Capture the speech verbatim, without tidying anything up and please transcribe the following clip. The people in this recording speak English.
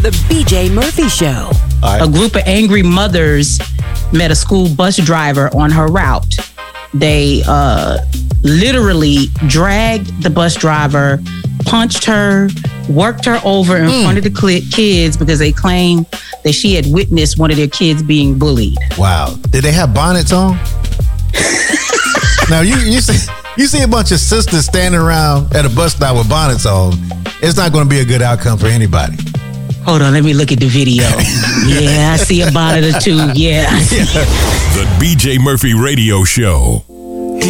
The B J Murphy Show. Right. A group of angry mothers met a school bus driver on her route. They uh, literally dragged the bus driver, punched her, worked her over in mm. front of the cl- kids because they claimed that she had witnessed one of their kids being bullied. Wow. Did they have bonnets on? Now, you, you, see, you see a bunch of sisters standing around at a bus stop with bonnets on. It's not going to be a good outcome for anybody. Hold on, let me look at the video. Yeah, I see a bonnet or two. Yeah. The B J Murphy Radio Show.